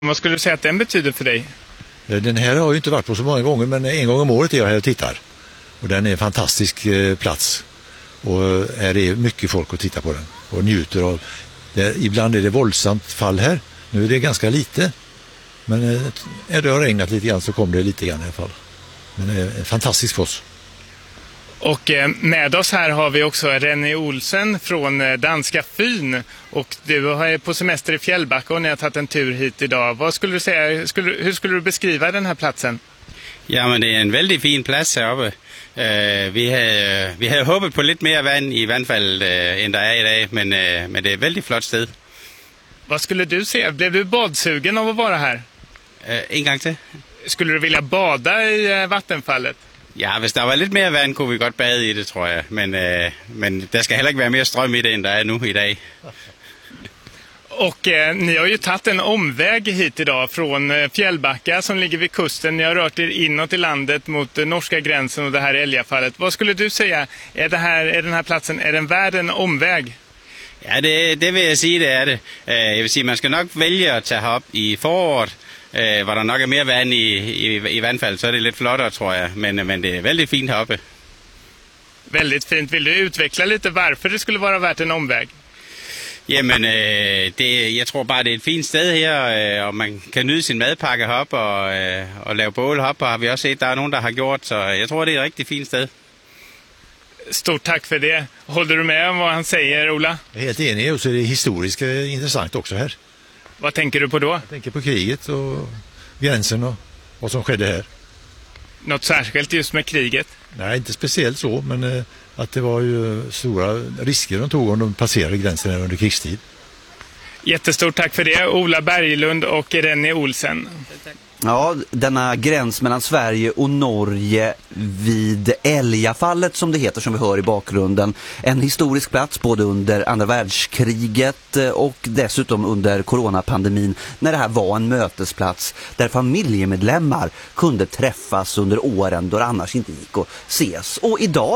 Vad skulle du säga att den betyder för dig? Den här har ju inte varit på så många gånger, men en gång om året är jag här och tittar. Och den är en fantastisk plats. Och här är mycket folk att titta på den och njuter av. Ibland är det våldsamt fall här. Nu är det ganska lite. Men när det har regnat lite grann så kommer det lite grann i alla fall. Men det är en fantastisk foss. Och med oss här har vi också René Olsen från danska Fyn. Och du är på semester i Fjällbacka och ni har tagit en tur hit idag. Vad skulle du säga, hur skulle du beskriva den här platsen? Ja, men det är en väldigt fin plats här uppe. Vi hade hoppet på lite mer vand i vandfallet än det är idag, men det är ett väldigt flott sted. Vad skulle du säga? Blev du badsugen av att vara här? En gång till. Skulle du vilja bada i vattenfallet? Ja, hvis der var lidt mere vand, kunne vi godt bade i det, tror jeg. Men der skal heller ikke være mere strøm i det, end der er nu i dag. Och ni har ju tagit en omväg hit idag från Fjällbacka som ligger vid kusten. Ni har rört er inåt i landet mot norska gränsen och det här Älgafallet. Vad skulle du säga? Är den här platsen, är den värd en omväg? Ja, det vill jag säga, det är det. Jag vill säga, man ska nog välja att ta upp i foråret. Var der nok er mere vand i vandfaldet, så er det lidt flottere, tror jag. Men det är väldigt fint här uppe. Väldigt fint. Vill du utveckla lite varför det skulle vara värt en omväg? Jamen, jeg tror bare, det er et fint sted her, og man kan nyde sin madpakke heroppe og lave bål heroppe, og har vi også set, der er nogen, der har gjort, så jeg tror, det er et rigtig fint sted. Stort tack för det. Håller du med om vad han säger, Ola? Jag är helt enig, och så är det historiskt intressant också här. Vad tänker du på då? Jag tänker på kriget och gränsen och vad som skedde här. Något särskilt just med kriget? Nej, inte speciellt så, men att det var ju stora risker de tog om de passerade gränsen under krigstid. Jättestort tack för det, Ola Berglund och René Olsen. Ja, denna gräns mellan Sverige och Norge vid Älgafallet som det heter, som vi hör i bakgrunden. En historisk plats både under andra världskriget och dessutom under coronapandemin, när det här var en mötesplats där familjemedlemmar kunde träffas under åren då det annars inte gick att ses. Och idag